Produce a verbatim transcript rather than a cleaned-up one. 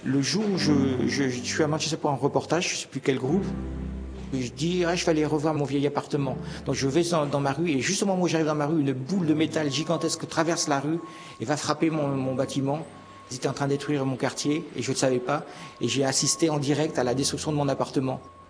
Le jour où je, je, je suis à Manchester pour un reportage, je ne sais plus quel groupe, je dis ah, je vais aller revoir mon vieil appartement. Donc je vais dans, dans ma rue et juste au moment où j'arrive dans ma rue, une boule de métal gigantesque traverse la rue et va frapper mon, mon bâtiment. Ils étaient en train de détruire mon quartier et je ne le savais pas. Et j'ai assisté en direct à la destruction de mon appartement.